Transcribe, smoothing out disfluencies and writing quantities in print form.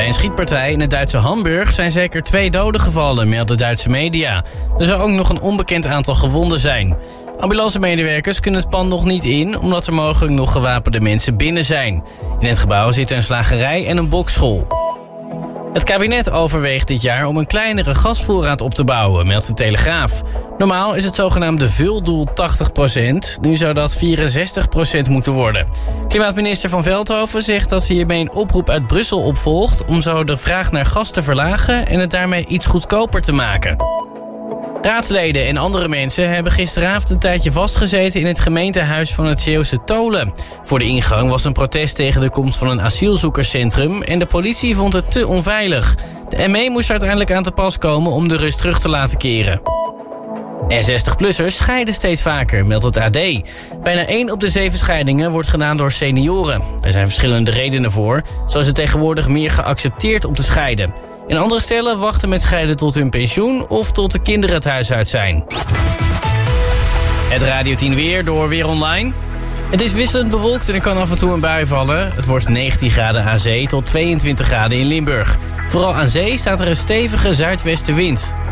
Bij een schietpartij in het Duitse Hamburg zijn zeker 2 doden gevallen, melden Duitse media. Er zou ook nog een onbekend aantal gewonden zijn. Ambulancemedewerkers kunnen het pand nog niet in, omdat er mogelijk nog gewapende mensen binnen zijn. In het gebouw zitten een slagerij en een bokschool. Het kabinet overweegt dit jaar om een kleinere gasvoorraad op te bouwen, meldt de Telegraaf. Normaal is het zogenaamde vuldoel 80%, nu zou dat 64% moeten worden. Klimaatminister Van Veldhoven zegt dat ze hiermee een oproep uit Brussel opvolgt om zo de vraag naar gas te verlagen en het daarmee iets goedkoper te maken. Raadsleden en andere mensen hebben gisteravond een tijdje vastgezeten in het gemeentehuis van het Zeeuwse Tolen. Voor de ingang was een protest tegen de komst van een asielzoekerscentrum en de politie vond het te onveilig. De ME moest uiteindelijk aan te pas komen om de rust terug te laten keren. En 60-plussers scheiden steeds vaker, meldt het AD. Bijna 1 op de 7 scheidingen wordt gedaan door senioren. Er zijn verschillende redenen voor. Zo is het tegenwoordig meer geaccepteerd om te scheiden. En andere stellen wachten met scheiden tot hun pensioen of tot de kinderen het huis uit zijn. Het Radio 10 weer door Weer Online. Het is wisselend bewolkt en er kan af en toe een bui vallen. Het wordt 19 graden aan zee tot 22 graden in Limburg. Vooral aan zee staat er een stevige zuidwestenwind.